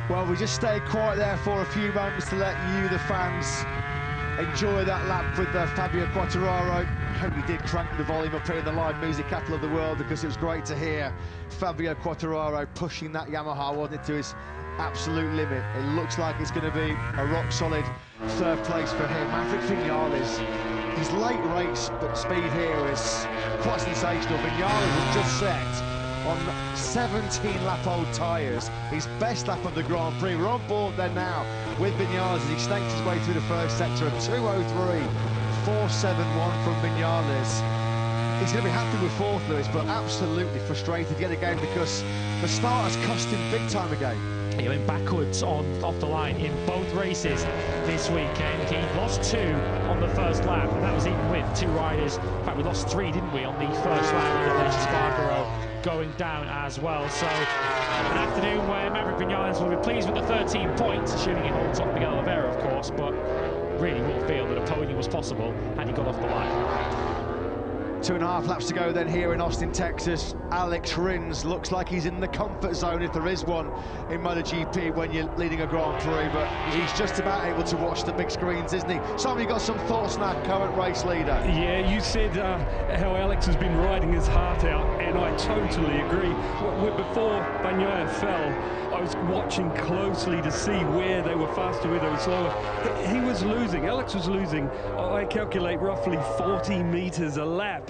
Well, we just stayed quiet there for a few moments to let you, the fans, enjoy that lap with Fabio Quartararo. I hope you did crank the volume up here in the live music capital of the world, because it was great to hear Fabio Quartararo pushing that Yamaha, wasn't it, to his absolute limit. It looks like it's going to be a rock-solid third place for him. Maverick Vinales, his late race but speed here is quite sensational. Vinales has just set on 17-lap-old tyres, his best lap of the Grand Prix. We're on board then now with Vinales as he snakes his way through the first sector. A 2:03.471 from Vinales. He's going to be happy with fourth, Lewis, but absolutely frustrated yet again because the start has cost him big time again. He went backwards off the line in both races this weekend. He lost 2 on the first lap, and that was even with 2 riders. In fact, we lost 3, didn't we, on the first lap, with Aleix Espargaro going down as well. So an afternoon where Maverick Vinales will be pleased with the 13 points, assuming he holds up Miguel Oliveira, of course, but really will feel that a podium was possible had he got off the line. 2.5 laps to go then here in Austin, Texas. Alex Rins looks like he's in the comfort zone, if there is one, in MotoGP when you're leading a Grand Prix, but he's just about able to watch the big screens, isn't he? Simon, you got some thoughts on our current race leader? Yeah, you said how Alex has been riding his heart out, and I totally agree. Before Bagnaia fell, I was watching closely to see where they were faster, where they were slower. He was losing, Alex was losing, I calculate roughly 40 meters a lap.